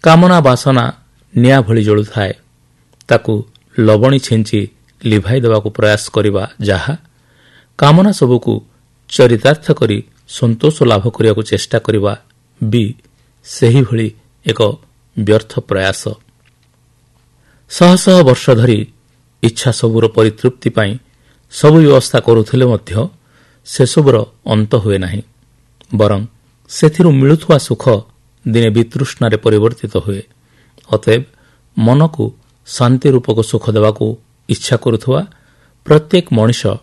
କାମନା ବାସନା ନିଆଁ ଭଳି ଜଳୁଥାଏ। ତାକୁ ଲବଣୀ ଛିଞ୍ଚି ଲିଭାଇ ଦେବାକୁ ପ୍ରୟାସ କରିବା ଯାହା, କାମନା ସବୁକୁ ଚରିତାର୍ଥ କରି ସନ୍ତୋଷ ଲାଭ କରିବାକୁ ଚେଷ୍ଟା କରିବା ବି ସେହିଭଳି ଏକ ବ୍ୟର୍ଥ ପ୍ରୟାସ। ଶହ ଶହ ବର୍ଷ ଧରି ଇଚ୍ଛା ସବୁର ପରିତୃପ୍ତି ପାଇଁ ସବୁ ବ୍ୟବସ୍ଥା କରୁଥିଲେ ମଧ୍ୟ ସେସବୁର ଅନ୍ତ ହୁଏ ନାହିଁ। ବରଂ ସେଥିରୁ ମିଳୁଥିବା ସୁଖ ଦିନେ ବିତୃଷ୍ଣାରେ ପରିବର୍ତ୍ତିତ ହୁଏ। ଅତଏବ ମନକୁ ଶାନ୍ତି ରୂପକ ସୁଖ ଦେବାକୁ ଇଚ୍ଛା କରୁଥିବା ପ୍ରତ୍ୟେକ ମଣିଷ